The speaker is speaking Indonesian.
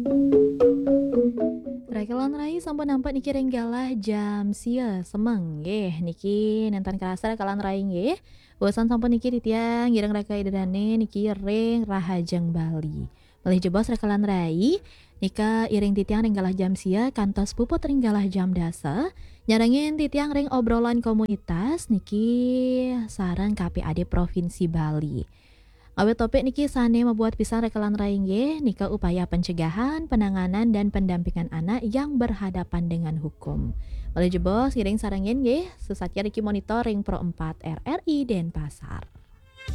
Rekelan rai sampun nampak niki renggalah jam sia semeng nggih niki nenten kerasa rekelan rai nggih. Bosan sampun niki titiang gireng reka idedane niki ring Rahajeng Bali. Malih jebos rekalan rai nika iring titiang renggalah jam sia kantos puput renggalah jam dasa. Nyarengin titiang ring obrolan komunitas niki sareng KPAD Provinsi Bali. Awet topik niki sane membuat pisang rekalan raingge nika upaya pencegahan, penanganan dan pendampingan anak yang berhadapan dengan hukum. Oleh jebos, iring sarangin nggih, sesatya niki monitoring Pro 4 RRI Denpasar.